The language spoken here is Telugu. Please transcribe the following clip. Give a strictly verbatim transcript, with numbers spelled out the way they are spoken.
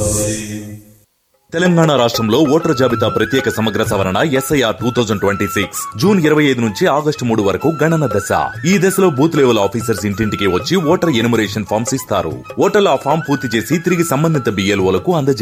తెలంగాణ రాష్ట్రంలో ఓటర్ జాబితా ప్రత్యేక సమగ్ర సవరణ SIR two thousand twenty six June ఇరవై ఐదు నుంచి ఆగస్టు మూడు వరకు గణన దశ. ఈ దశలో బూత్ లెవెల్ ఆఫీసర్స్ ఇంటింటికి వచ్చి ఓటర్ ఎనుమరేషన్ ఫామ్స్ ఇస్తారు. ఓటర్లు ఆ ఫామ్ పూర్తి చేసి తిరిగి సంబంధిత బిఎల్ఓలకు అందజేస్తారు.